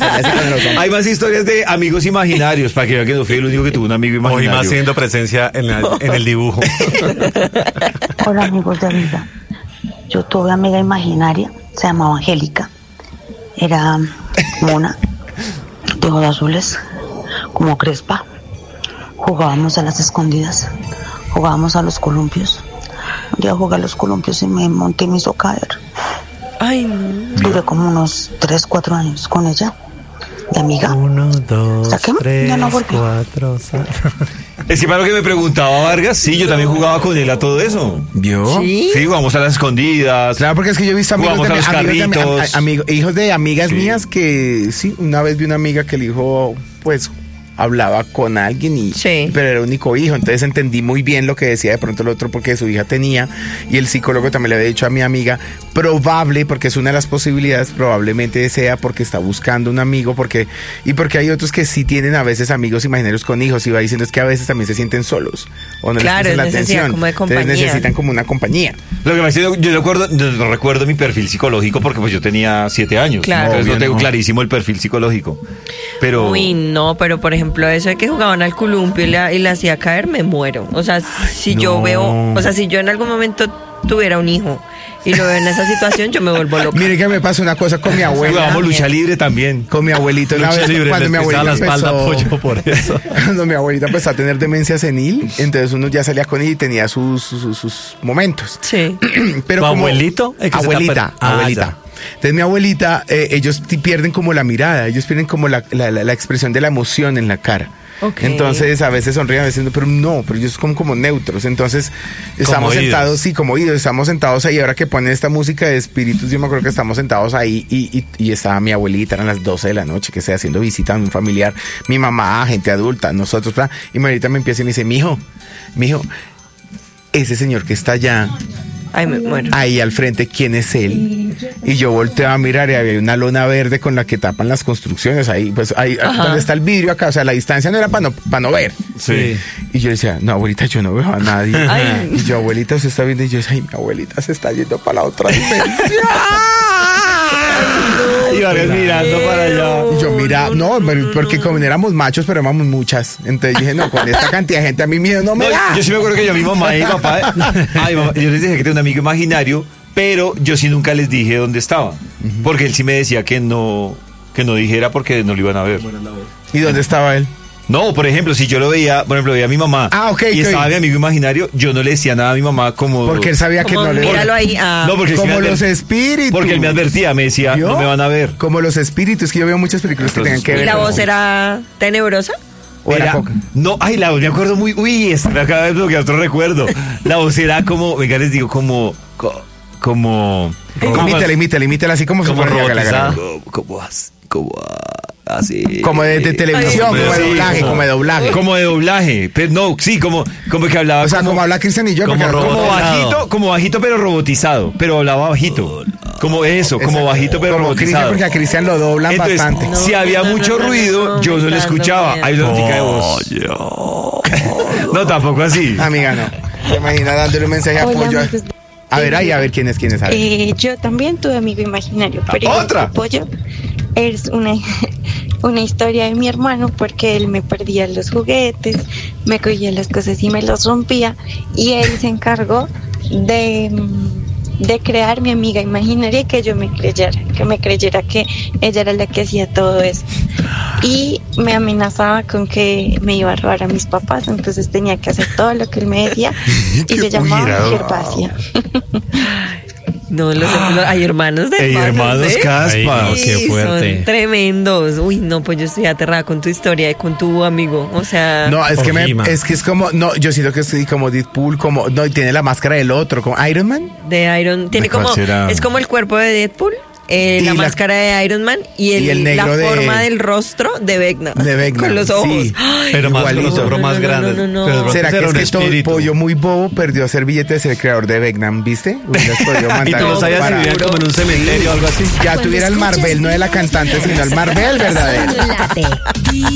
Hay más historias de amigos imaginarios, para que vean que no fui el único que tuvo un amigo imaginario. Hoy más siendo presencia en el dibujo. Hola amigos de vida. Yo tuve amiga imaginaria, se llamaba Angélica. Era mona, de ojos azules, como crespa. Jugábamos a las escondidas, jugábamos a los columpios. Un día jugué a los columpios y me monté y me hizo caer. Ay, no. Duré como unos 3, 4 años con ella, de amiga. 1, 2, ¿Hasta qué? 3, Ya no volví. 4. Es que para lo que me preguntaba Vargas, sí, yo también jugaba con él a todo eso. ¿Vio? ¿Sí? Sí, jugamos a las escondidas. Claro, porque es que yo he visto Jugamos a los carritos. hijos de amigas Sí. mías que, sí, una vez vi una amiga que el hijo, pues, hablaba con alguien Sí. pero era único hijo, entonces entendí muy bien lo que decía de pronto el otro porque su hija tenía, y el psicólogo también le había dicho a mi amiga, porque es una de las posibilidades, probablemente sea porque está buscando un amigo, porque hay otros que sí tienen a veces amigos imaginarios con hijos, y va diciendo es que a veces también se sienten solos, o no Claro, les prestan la necesidad atención, como de entonces compañía. necesitan como una compañía. Lo que me yo no recuerdo mi perfil psicológico porque pues yo tenía 7 años. Claro. Entonces no Obvio, tengo no. clarísimo el perfil psicológico. Pero Uy, no, pero por ejemplo, eso de que jugaban al columpio y la hacía caer, me muero. O sea, si yo en algún momento tuviera un hijo y lo veo en esa situación, yo me vuelvo loca. Mire que me pasó una cosa con mi abuela. jugábamos lucha libre también. Con mi abuelito una Lucha vez, libre, cuando mi les pisaba abuelita la espalda empezó, pollo por eso. cuando mi abuelita empezó a tener demencia senil, entonces uno ya salía con ella y tenía sus momentos. Sí. Pero ¿Tu como abuelito? El que se abuelita, tapa- Ah, abuelita. ya. Entonces mi abuelita, ellos pierden como la mirada, ellos pierden como la expresión de la emoción en la cara. Ok. Entonces a veces sonríen, a veces no, pero ellos son como neutros. Entonces estamos oídos. sentados, sí, como oídos, estamos sentados ahí. Ahora que ponen esta música de espíritus, yo me acuerdo que estamos sentados ahí y estaba mi abuelita, eran las 12 de la noche, que esté haciendo visita a un familiar, mi mamá, gente adulta, nosotros, ¿verdad? Y mi abuelita me empieza y me dice, mijo, ese señor que está allá, Ay, me muero. ahí al frente, ¿quién es él? Y yo volteo a mirar y había una lona verde con la que tapan las construcciones ahí, pues ahí donde está el vidrio acá, o sea, la distancia no era para no ver. Sí. Y yo decía, no, abuelita, yo no veo a nadie. Ay. Y yo, abuelita, se está viendo, y yo, ay, mi abuelita se está yendo para la otra dimensión. Y Vargas mirando para allá. Y yo, mira, no, porque como éramos machos, pero éramos muchas. Entonces dije, no, con esta cantidad de gente a mí miedo no me No, da. yo sí me acuerdo que yo a mi mamá y mi papá, yo les dije que tenía un amigo imaginario, pero yo sí nunca les dije dónde estaba. Porque él sí me decía que no dijera porque no lo iban a ver. ¿Y dónde estaba él? No, por ejemplo, si yo veía a mi mamá y estaba mi amigo imaginario, yo no le decía nada a mi mamá como... Porque él sabía que Como, no le... míralo ahí. Ah. No, porque Como sí me los adver- espíritus. Porque él me advertía, me decía, ¿Vio? no me van a ver. Como los espíritus, que yo veo muchas películas que tengan Entonces, que ¿Y ver. la con- voz era tenebrosa? o era Era- coca. no, la voz me acuerdo muy... Uy, me acaba de bloquear otro recuerdo. La voz era como, venga, les digo, como Imítala así como si Como fuera robotizada. así. Como de televisión, Ay, como de sí, doblaje, como de doblaje. Como de doblaje, pero no, sí, como que hablaba O sea, como habla Cristian y yo. como porque- robot. como bajito pero robotizado, pero hablaba bajito. Como eso, como Exacto. bajito pero Como Cristian, robotizado. porque a Cristian lo doblan Entonces, bastante. No, si había mucho no, ruido, no, yo no me lo está escuchaba. dando Hay una notica de voz. No, tampoco así. Amiga, no. ¿Se imagina dándole un mensaje de Hola, apoyo? amigos. A ver, ahí, a ver quién es. A ver. Yo también tuve amigo imaginario, pero ¿Otra? Pollo es una historia de mi hermano porque él me perdía los juguetes, me cogía las cosas y me los rompía, y él se encargó de crear mi amiga imaginaria y que yo me creyera que ella era la que hacía todo eso. Y me amenazaba con que me iba a robar a mis papás, entonces tenía que hacer todo lo que él me decía y se llamaba Gervasia. No, hay hermanos de Ey, hermanos ¿eh? Caspa. Ay, qué fuerte. Son tremendos. Uy, no, pues yo estoy aterrada con tu historia y con tu amigo. O sea, No, es que Ojima. es como, no, yo siento que estoy como Deadpool, como, no, y tiene la máscara del otro, como Iron Man. de Iron tiene ¿De cuál como será? es como el cuerpo de Deadpool, Y la la- máscara de Iron Man y el negro la de- forma del rostro de Vecna. De Vecna, con los ojos. sí. Ay, Pero más con los Igualito. ojos más No, no, grandes. no, no, no. Pero de pronto ¿Será que era es un que todo el espíritu. pollo muy bobo perdió a ser billete de ser el creador de Vegnam, viste? Hubieras podido Y mandar tú no sabías si para- vivían como en un cementerio o algo así. Ya tuviera el Marvel, no de la cantante, sino el Marvel verdadero. Late.